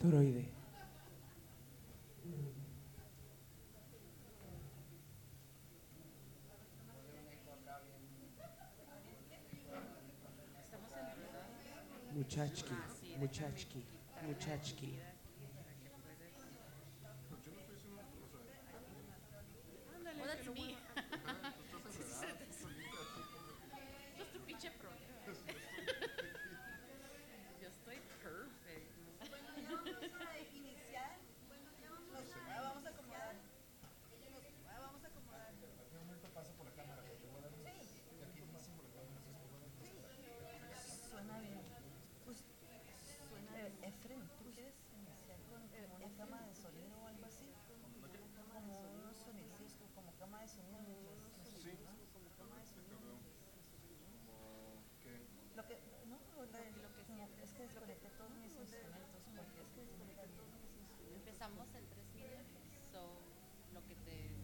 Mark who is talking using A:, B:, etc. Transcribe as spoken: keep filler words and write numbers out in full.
A: toroide. Muchachki, muchachki, muchachki.
B: Oh, that's me. Just tu pinche problema. Yo estoy perfect.
C: Bueno, ya vamos a iniciar. Nos, ah, vamos a acomodar. Nos, ah, vamos a acomodar.
D: ¿A qué momento paso por la cámara? Porque voy a dar unos,
C: Sí,
D: de aquí nomás involucrado en esos juegos.
C: sí. Suena bien. Pues, suena bien. Efren, ¿tú quieres iniciar con como una cama de sonido o algo así? Como unos sonidos, como cama de sonido mientras nosotros,
D: Sí.
C: ¿no? Como cama de sonido mientras
D: Como que
C: Lo que, no, lo, de, lo que como, es que desconecté todos mis instrumentos porque es que desconecté todos mis instrumentos.
B: Empezamos en tres minutos. So, lo que te